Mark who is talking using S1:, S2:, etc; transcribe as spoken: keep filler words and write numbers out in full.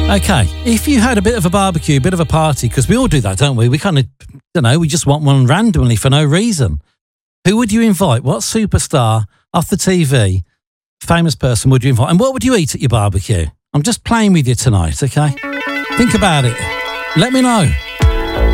S1: Okay, if you had a bit of a barbecue, a bit of a party, because we all do that, don't we? We kind of, you know, we just want one randomly for no reason. Who would you invite? What superstar off the T V, famous person would you invite? And what would you eat at your barbecue? I'm just playing with you tonight, okay? Think about it. Let me know.